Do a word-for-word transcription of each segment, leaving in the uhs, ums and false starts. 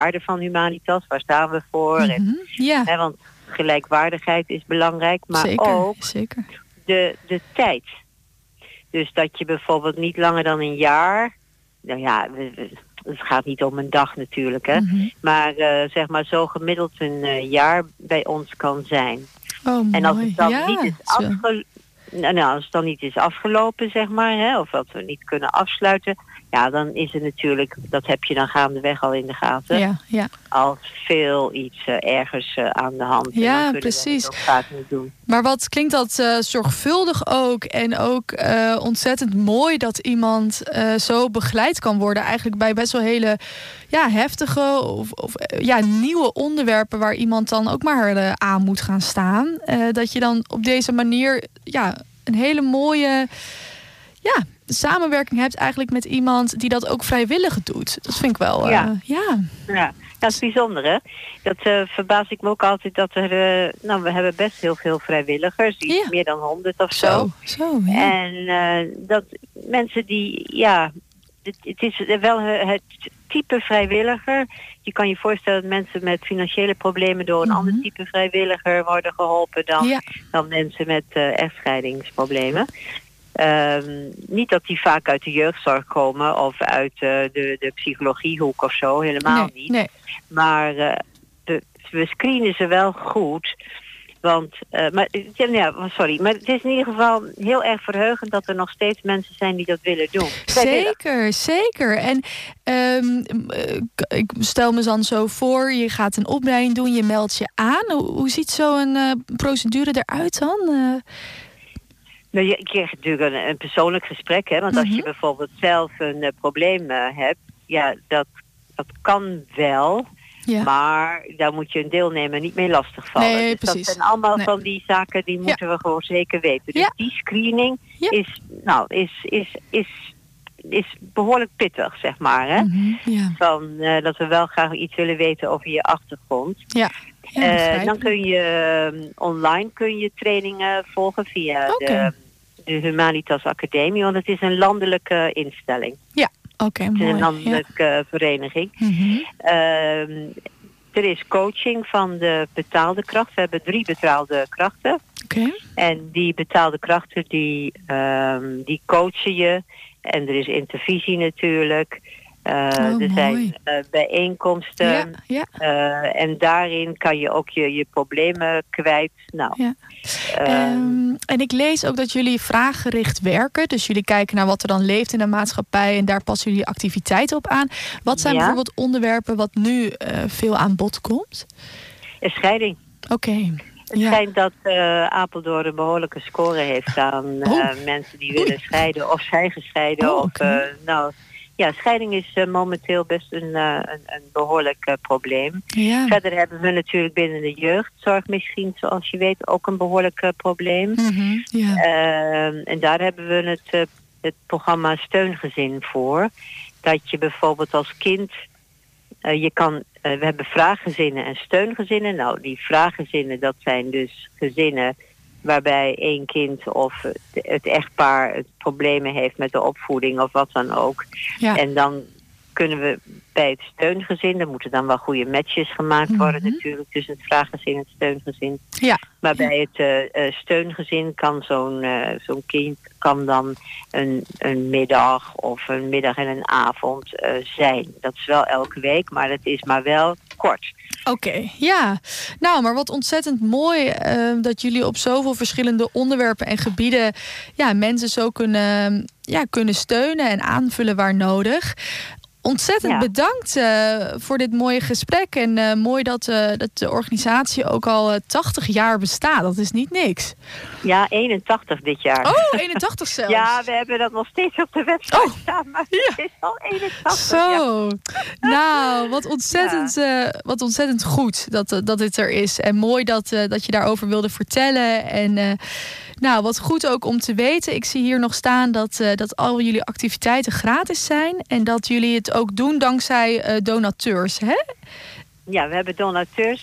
waarde van Humanitas. Waar staan we voor? Mm-hmm. En, ja. hè, want gelijkwaardigheid is belangrijk. Maar zeker, ook zeker. De, de tijd. Dus dat je bijvoorbeeld niet langer dan een jaar... Nou ja, we, we, het gaat niet om een dag natuurlijk, hè. Mm-hmm. Maar uh, zeg maar zo gemiddeld een uh, jaar bij ons kan zijn. Oh, mooi. En als het dan ja, niet is afgelopen... Nou, als het dan niet is afgelopen, zeg maar, hè, of dat we niet kunnen afsluiten, ja, dan is het natuurlijk, dat heb je dan gaandeweg al in de gaten, ja, ja. als veel iets uh, ergens uh, aan de hand. En ja, dan precies. We dat ook vaak niet doen. Maar wat klinkt dat uh, zorgvuldig ook en ook uh, ontzettend mooi dat iemand uh, zo begeleid kan worden, eigenlijk bij best wel hele ja, heftige of, of uh, ja, nieuwe onderwerpen waar iemand dan ook maar uh, aan moet gaan staan. Uh, dat je dan op deze manier ja, een hele mooie ja, samenwerking hebt eigenlijk met iemand die dat ook vrijwillig doet. Dat vind ik wel... Uh, ja. ja. ja. Dat is bijzonder, hè? Dat uh, verbaas ik me ook altijd dat er... Uh, nou, we hebben best heel veel vrijwilligers. Iets ja. meer dan honderd of zo. Zo, zo ja. En uh, dat mensen die... Ja, het, het is wel het type vrijwilliger. Je kan je voorstellen dat mensen met financiële problemen door een mm-hmm. ander type vrijwilliger worden geholpen dan, ja. dan mensen met uh, echtscheidingsproblemen. Um, niet dat die vaak uit de jeugdzorg komen of uit uh, de, de psychologiehoek of zo, helemaal nee, niet. Nee. Maar uh, de, we screenen ze wel goed. Want, uh, maar, ja, sorry, maar het is in ieder geval heel erg verheugend dat er nog steeds mensen zijn die dat willen doen. Zeker, zeker. En um, ik stel me dan zo voor, je gaat een opleiding doen, je meldt je aan. Hoe, hoe ziet zo'n uh, procedure eruit dan? Uh... Nou, je krijgt natuurlijk een, een persoonlijk gesprek, hè. Want mm-hmm. als je bijvoorbeeld zelf een uh, probleem uh, hebt, ja, dat, dat kan wel. Ja. Maar daar moet je een deelnemer niet mee lastigvallen. Nee, dus precies. Dat zijn allemaal nee. van die zaken die moeten ja. we gewoon zeker weten. Dus ja. die screening ja. is, nou, is, is, is, is behoorlijk pittig, zeg maar. Hè? Mm-hmm. Ja. Van, uh, dat we wel graag iets willen weten over je achtergrond. Ja. Ja, uh, dan kun je uh, online kun je trainingen volgen via okay. de, de Humanitas Academie. Want het is een landelijke instelling. Ja. Okay, het is mooi. een landelijke ja. vereniging. Mm-hmm. Uh, er is coaching van de betaalde kracht. We hebben drie betaalde krachten. Okay. En die betaalde krachten die, um, die coachen je. En er is intervisie natuurlijk. Uh, oh, er mooi. zijn uh, bijeenkomsten. Ja, ja. Uh, en daarin kan je ook je, je problemen kwijt. Nou, ja. Um, en ik lees ook dat jullie vraaggericht werken. Dus jullie kijken naar wat er dan leeft in de maatschappij. En daar passen jullie activiteiten op aan. Wat zijn ja. bijvoorbeeld onderwerpen wat nu uh, veel aan bod komt? Een scheiding. Oké. Okay. Het ja. schijnt dat uh, Apeldoorn een behoorlijke score heeft aan uh, oh. mensen die willen Oei. scheiden of zijn gescheiden. Oh, of, okay. uh, nou, ja, scheiding is uh, momenteel best een, uh, een, een behoorlijk uh, probleem. Ja. Verder hebben we natuurlijk binnen de jeugdzorg misschien, zoals je weet, ook een behoorlijk uh, probleem. Mm-hmm. Ja. Uh, en daar hebben we het, uh, het programma Steungezin voor. Dat je bijvoorbeeld als kind... Uh, je kan, uh, we hebben vraaggezinnen en steungezinnen. Nou, die vraaggezinnen, dat zijn dus gezinnen waarbij één kind of het echtpaar het problemen heeft met de opvoeding of wat dan ook. Ja. En dan kunnen we bij het steungezin, er moeten dan wel goede matches gemaakt worden mm-hmm. natuurlijk tussen het vraaggezin en het steungezin. Ja. Maar bij het uh, uh, steungezin kan zo'n, uh, zo'n kind kan dan een, een middag of een middag en een avond uh, zijn. Dat is wel elke week, maar het is maar wel kort. Oké, okay, ja. Nou, maar wat ontzettend mooi uh, dat jullie op zoveel verschillende onderwerpen en gebieden ja, mensen zo kunnen, ja, kunnen steunen en aanvullen waar nodig. Ontzettend ja. bedankt uh, voor dit mooie gesprek. En uh, mooi dat, uh, dat de organisatie ook al uh, tachtig jaar bestaat. Dat is niet niks. Ja, eenentachtig dit jaar. Oh, eenentachtig zelfs. Ja, we hebben dat nog steeds op de website oh. staan. Maar ja. het is al eenentachtig. Zo. Ja. Nou, wat ontzettend, ja. uh, wat ontzettend goed dat, uh, dat dit er is. En mooi dat, uh, dat je daarover wilde vertellen. En uh, nou, wat goed ook om te weten. Ik zie hier nog staan dat, uh, dat al jullie activiteiten gratis zijn. En dat jullie het ook doen dankzij uh, donateurs, hè? Ja, we hebben donateurs.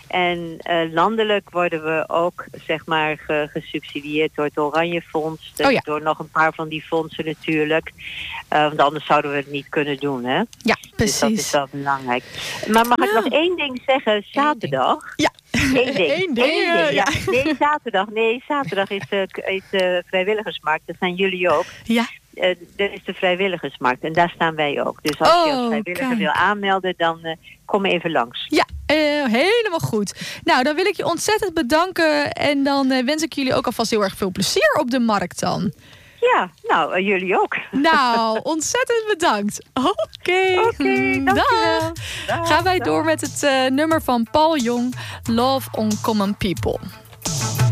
En uh, landelijk worden we ook zeg maar ge, gesubsidieerd door het Oranje Fonds. Oh ja. Door nog een paar van die fondsen natuurlijk. Uh, want anders zouden we het niet kunnen doen, hè? Ja, precies. Dus dat is wel belangrijk. Maar mag nou. ik nog één ding zeggen? Zaterdag. Ja. Eén ding. Eén ding, Eén ding. ja. Ja. Nee, zaterdag. Nee, zaterdag is, uh, is uh, vrijwilligersmarkt. Dat zijn jullie ook. Ja. Uh, dat is de vrijwilligersmarkt. En daar staan wij ook. Dus als oh, je als vrijwilliger kijk. wil aanmelden, dan uh, kom even langs. Ja, uh, helemaal goed. Nou, dan wil ik je ontzettend bedanken. En dan uh, wens ik jullie ook alvast heel erg veel plezier op de markt dan. Ja, nou, uh, jullie ook. Nou, ontzettend bedankt. Oké, okay. okay, dankjewel. Dag. Gaan wij dag. door met het uh, nummer van Paul Jong, Love on Common People.